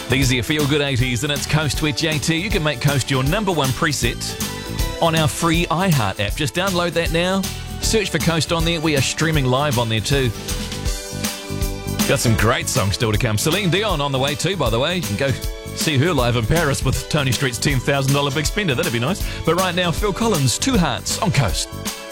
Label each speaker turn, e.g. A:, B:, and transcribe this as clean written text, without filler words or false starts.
A: These are your feel-good 80s, and it's Coast with JT. You can make Coast your number one preset on our free iHeart app. Just download that now. Search for Coast on there. We are streaming live on there too. Got some great songs still to come. Celine Dion on the way too, by the way. You can go see her live in Paris with Tony Street's $10,000 big spender. That'd be nice. But right now, Phil Collins, Two Hearts on Coast.